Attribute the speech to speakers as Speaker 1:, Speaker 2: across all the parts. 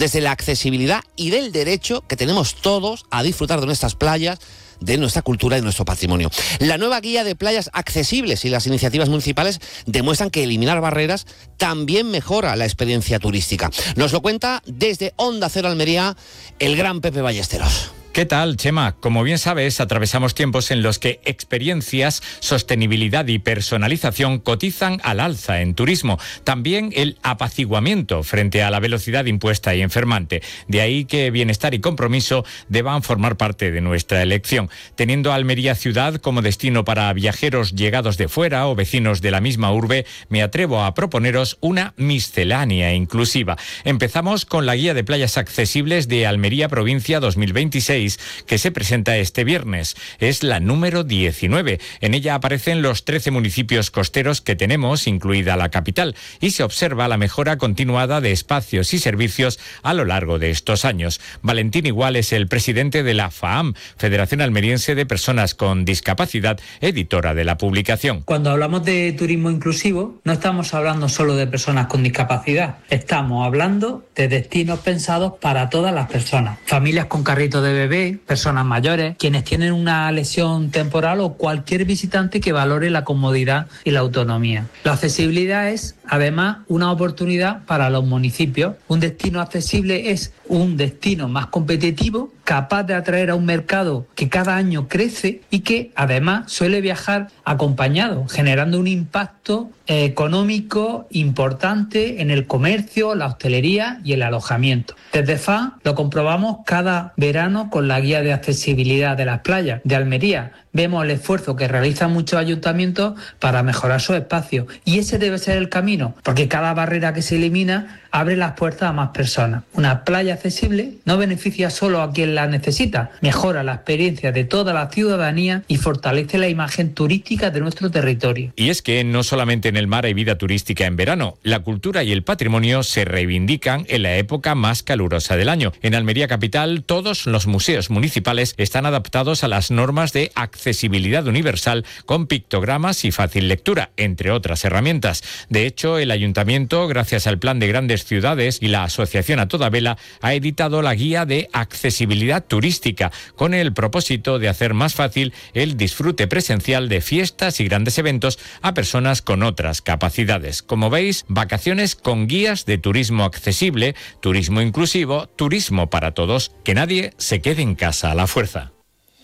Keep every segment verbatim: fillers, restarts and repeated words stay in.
Speaker 1: desde la accesibilidad y del derecho que tenemos todos a disfrutar de nuestras playas, de nuestra cultura y de nuestro patrimonio. La nueva guía de playas accesibles y las iniciativas municipales demuestran que eliminar barreras también mejora la experiencia turística. Nos lo cuenta desde Onda Cero Almería el gran Pepe Ballesteros.
Speaker 2: ¿Qué tal, Chema? Como bien sabes, atravesamos tiempos en los que experiencias, sostenibilidad y personalización cotizan al alza en turismo. También el apaciguamiento frente a la velocidad impuesta y enfermante. De ahí que bienestar y compromiso deban formar parte de nuestra elección. Teniendo a Almería ciudad como destino para viajeros llegados de fuera o vecinos de la misma urbe, me atrevo a proponeros una miscelánea inclusiva. Empezamos con la Guía de Playas Accesibles de Almería Provincia dos mil veintiséis, que se presenta este viernes. Es la número diecinueve. En ella aparecen los trece municipios costeros que tenemos, incluida la capital, y se observa la mejora continuada de espacios y servicios a lo largo de estos años. Valentín Igual es el presidente de la FAAM, Federación Almeriense de Personas con Discapacidad, editora de la publicación.
Speaker 3: Cuando hablamos de turismo inclusivo, no estamos hablando solo de personas con discapacidad, estamos hablando de destinos pensados para todas las personas. Familias con carritos de bebé, personas mayores, quienes tienen una lesión temporal o cualquier visitante que valore la comodidad y la autonomía. La accesibilidad es, además, una oportunidad para los municipios. Un destino accesible es un destino más competitivo, capaz de atraer a un mercado que cada año crece y que, además, suele viajar acompañado, generando un impacto eh, económico importante en el comercio, la hostelería y el alojamiento. Desde F A A lo comprobamos cada verano con la guía de accesibilidad de las playas de Almería. Vemos el esfuerzo que realizan muchos ayuntamientos para mejorar sus espacios y ese debe ser el camino, porque cada barrera que se elimina abre las puertas a más personas. Una playa accesible no beneficia solo a quien la necesita, mejora la experiencia de toda la ciudadanía y fortalece la imagen turística de nuestro territorio.
Speaker 2: Y es que no solamente en el mar hay vida turística en verano, la cultura y el patrimonio se reivindican en la época más calurosa del año. En Almería capital, todos los museos municipales están adaptados a las normas de accesibilidad universal con pictogramas y fácil lectura, entre otras herramientas. De hecho, el ayuntamiento, gracias al Plan de Grandes Ciudades y la Asociación A Toda Vela, ha editado la Guía de Accesibilidad Turística, con el propósito de hacer más fácil el disfrute presencial de fiestas y grandes eventos a personas con otras capacidades. Como veis, vacaciones con guías de turismo accesible, turismo inclusivo, turismo para todos, que nadie se quede en casa a la fuerza.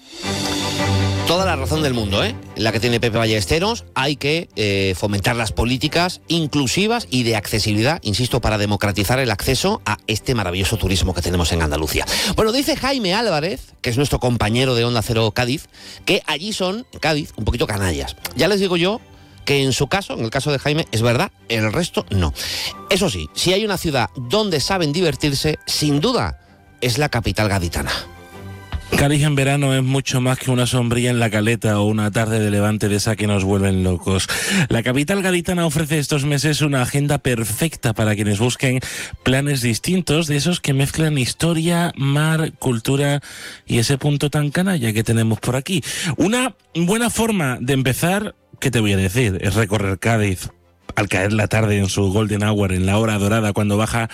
Speaker 1: Toda la razón del mundo, ¿eh? La que tiene Pepe Ballesteros. Hay que eh, fomentar las políticas inclusivas y de accesibilidad, insisto, para democratizar el acceso a este maravilloso turismo que tenemos en Andalucía. Bueno, dice Jaime Álvarez, que es nuestro compañero de Onda Cero Cádiz, que allí son, en Cádiz, un poquito canallas. Ya les digo yo que en su caso, en el caso de Jaime, es verdad, el resto no. Eso sí, si hay una ciudad donde saben divertirse, sin duda, es la capital gaditana.
Speaker 4: Cádiz en verano es mucho más que una sombrilla en la caleta o una tarde de levante de esa que nos vuelven locos. La capital gaditana ofrece estos meses una agenda perfecta para quienes busquen planes distintos, de esos que mezclan historia, mar, cultura y ese punto tan canalla que tenemos por aquí. Una buena forma de empezar, ¿qué te voy a decir? Es recorrer Cádiz al caer la tarde en su golden hour, en la hora dorada, cuando baja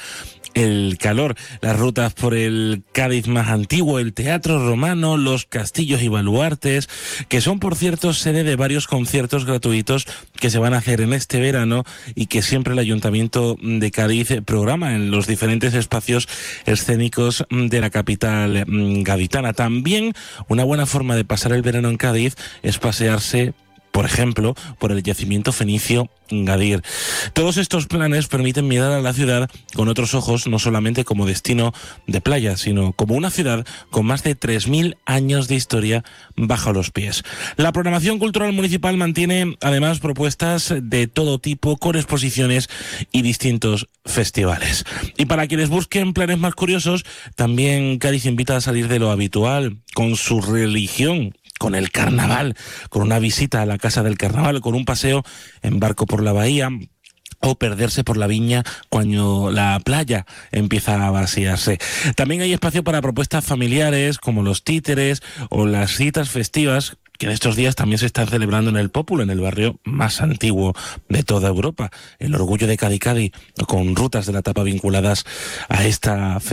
Speaker 4: el calor, las rutas por el Cádiz más antiguo, el Teatro Romano, los castillos y baluartes, que son, por cierto, sede de varios conciertos gratuitos que se van a hacer en este verano y que siempre el Ayuntamiento de Cádiz programa en los diferentes espacios escénicos de la capital gaditana. También una buena forma de pasar el verano en Cádiz es pasearse, por ejemplo, por el yacimiento fenicio Gadir. Todos estos planes permiten mirar a la ciudad con otros ojos, no solamente como destino de playa, sino como una ciudad con más de tres mil años de historia bajo los pies. La programación cultural municipal mantiene además propuestas de todo tipo, con exposiciones y distintos festivales. Y para quienes busquen planes más curiosos, también Cádiz invita a salir de lo habitual con su religión, con el carnaval, con una visita a la Casa del Carnaval, con un paseo en barco por la bahía, o perderse por la viña cuando la playa empieza a vaciarse. También hay espacio para propuestas familiares como los títeres o las citas festivas, que en estos días también se están celebrando en el Pópulo, en el barrio más antiguo de toda Europa. El orgullo de Cádiz, Cádiz, con rutas de la etapa vinculadas a esta